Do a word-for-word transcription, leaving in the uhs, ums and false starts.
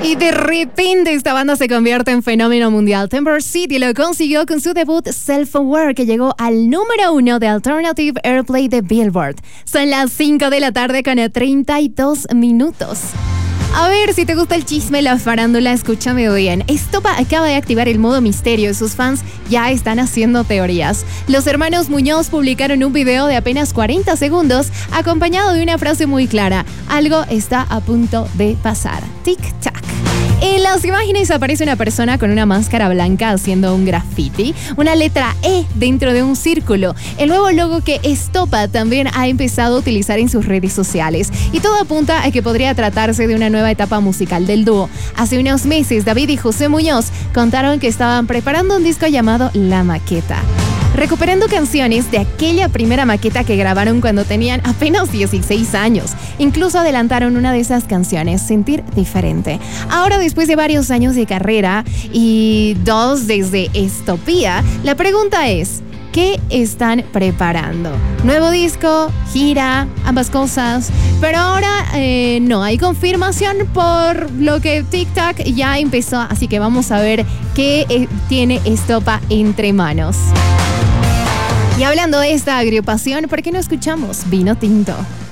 Y de repente esta banda se convierte en fenómeno mundial. Temper City lo consiguió con su debut Self-Aware, que llegó al número uno de Alternative Airplay de Billboard. Son las cinco de la tarde con treinta y dos minutos. A ver, si te gusta el chisme, la farándula, escúchame bien. Estopa acaba de activar el modo misterio y sus fans ya están haciendo teorías. Los hermanos Muñoz publicaron un video de apenas cuarenta segundos acompañado de una frase muy clara: algo está a punto de pasar. Tic-tac. En las imágenes aparece una persona con una máscara blanca haciendo un graffiti, una letra E dentro de un círculo, el nuevo logo que Estopa también ha empezado a utilizar en sus redes sociales. Y todo apunta a que podría tratarse de una nueva etapa musical del dúo. Hace unos meses, David y José Muñoz contaron que estaban preparando un disco llamado La Maqueta, recuperando canciones de aquella primera maqueta que grabaron cuando tenían apenas dieciséis años. Incluso adelantaron una de esas canciones, Sentir Diferente. Ahora, después de varios años de carrera y dos desde Estopía, la pregunta es: ¿qué están preparando? ¿Nuevo disco? ¿Gira? Ambas cosas. Pero ahora eh, no hay confirmación, por lo que TikTok ya empezó, así que vamos a ver qué eh, tiene Estopa entre manos. Y hablando de esta agrupación, ¿por qué no escuchamos Vino Tinto?